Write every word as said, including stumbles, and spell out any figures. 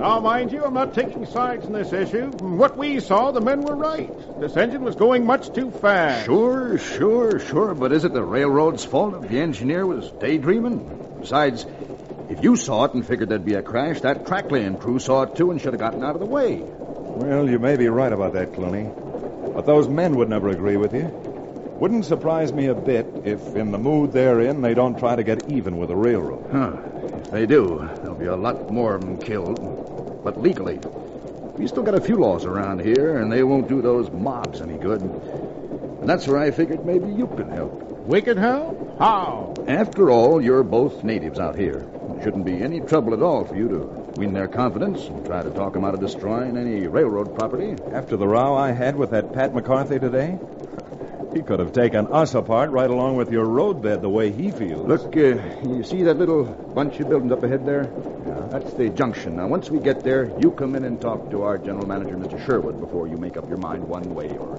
Now, mind you, I'm not taking sides in this issue. From what we saw, the men were right. This engine was going much too fast. Sure, sure, sure, but is it the railroad's fault if the engineer was daydreaming? Besides, if you saw it and figured there'd be a crash, that track laying crew saw it too and should have gotten out of the way. Well, you may be right about that, Clooney. But those men would never agree with you. Wouldn't surprise me a bit if, in the mood they're in, they don't try to get even with the railroad. Huh. If they do, there'll be a lot more of them killed. But legally, we still got a few laws around here, and they won't do those mobs any good. And that's where I figured maybe you could help. We could help? How? After all, you're both natives out here. It shouldn't be any trouble at all for you to win their confidence and try to talk them out of destroying any railroad property. After the row I had with that Pat McCarthy today, he could have taken us apart right along with your roadbed the way he feels. Look, uh, you see that little bunch of buildings up ahead there? Yeah. That's the junction. Now, once we get there, you come in and talk to our general manager, Mister Sherwood, before you make up your mind one way or